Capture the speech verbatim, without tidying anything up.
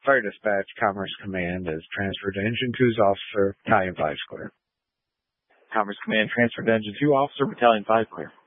Fire Dispatch, Commerce Command is transferred to Engine two's Officer, Battalion five Square. Commerce Command transferred to Engine two Officer, Battalion five Clear.